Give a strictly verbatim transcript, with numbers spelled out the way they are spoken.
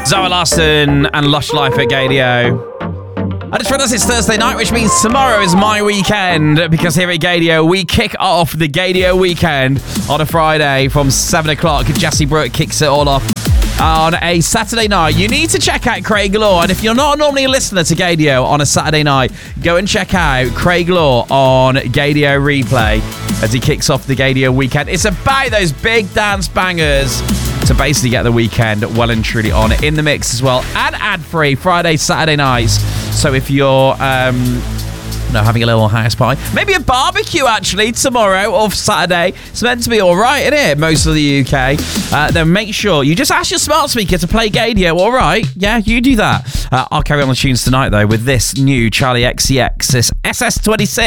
Zoe Larson and Lush Life at Gadio. I just realised it's Thursday night, which means tomorrow is my weekend, because here at Gadio, we kick off the Gadio weekend on a Friday from seven o'clock. Jesse Brooke kicks it all off on a Saturday night. You need to check out Craig Law, and if you're not normally a listener to Gadio on a Saturday night, go and check out Craig Law on Gadio Replay as he kicks off the Gadio weekend. It's about those big dance bangers to basically get the weekend well and truly on in the mix as well, and ad-free Friday, Saturday nights. So if you're um, you know, having a little house party, maybe a barbecue actually tomorrow or Saturday, it's meant to be all right, isn't it? Most of the U K. Uh, then make sure you just ask your smart speaker to play Gadio, all right? Yeah, you do that. Uh, I'll carry on the tunes tonight though with this new Charlie X C X, this S S twenty-six.